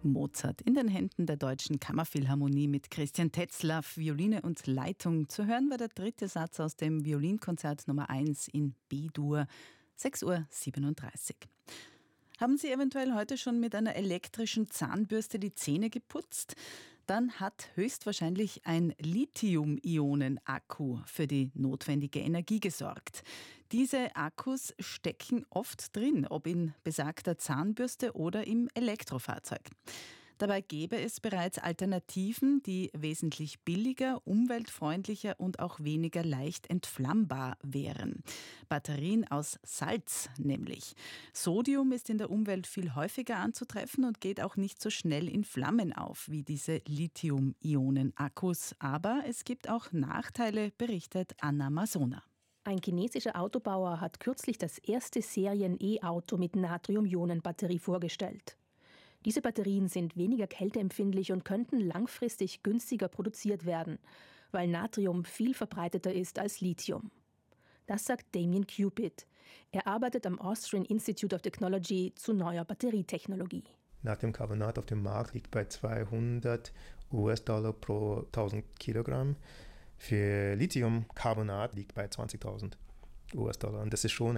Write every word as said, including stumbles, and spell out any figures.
Mozart in den Händen der Deutschen Kammerphilharmonie mit Christian Tetzlaff, Violine und Leitung. Zu hören war der dritte Satz aus dem Violinkonzert Nummer eins in B-Dur, sechs Uhr siebenunddreißig. Haben Sie eventuell heute schon mit einer elektrischen Zahnbürste die Zähne geputzt? Dann hat höchstwahrscheinlich ein Lithium-Ionen-Akku für die notwendige Energie gesorgt. Diese Akkus stecken oft drin, ob in besagter Zahnbürste oder im Elektrofahrzeug. Dabei gäbe es bereits Alternativen, die wesentlich billiger, umweltfreundlicher und auch weniger leicht entflammbar wären. Batterien aus Salz nämlich. Sodium ist in der Umwelt viel häufiger anzutreffen und geht auch nicht so schnell in Flammen auf wie diese Lithium-Ionen-Akkus. Aber es gibt auch Nachteile, berichtet Anna Masona. Ein chinesischer Autobauer hat kürzlich das erste Serien-E-Auto mit Natrium-Ionen-Batterie vorgestellt. Diese Batterien sind weniger kälteempfindlich und könnten langfristig günstiger produziert werden, weil Natrium viel verbreiteter ist als Lithium. Das sagt Damien Cupid. Er arbeitet am Austrian Institute of Technology zu neuer Batterietechnologie. Natriumcarbonat auf dem Markt liegt bei zweihundert US-Dollar pro tausend Kilogramm. Für Lithiumcarbonat liegt bei zwanzigtausend US-Dollar. Und das ist schon